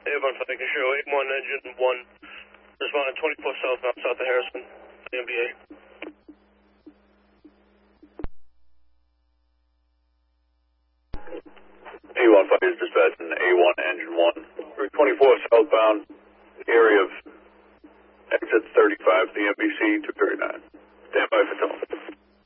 Avon 5, making sure 81 engine 1, responding 24 southbound, south of Harrison, the NBA. A15 is dispatching A1 engine 1. Route 24 southbound, area of exit 35, the NBC 239. Stand by for tone.